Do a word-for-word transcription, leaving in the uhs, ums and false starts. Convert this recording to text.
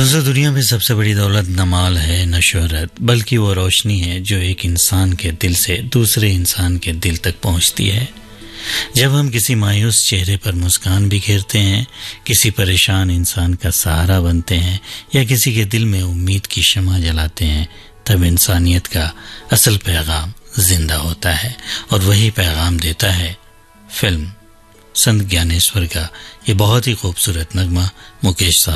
दोस्तों, दुनिया में सबसे बड़ी दौलत न माल है न शोहरत, बल्कि वो रोशनी है जो एक इंसान के दिल से दूसरे इंसान के दिल तक पहुंचती है। जब हम किसी मायूस चेहरे पर मुस्कान बिखेरते हैं, किसी परेशान इंसान का सहारा बनते हैं या किसी के दिल में उम्मीद की शमा जलाते हैं, तब इंसानियत का असल पैगाम जिंदा होता है। और वही पैगाम देता है फिल्म संत ज्ञानेश्वर का ये बहुत ही खूबसूरत नगमा मुकेश साहब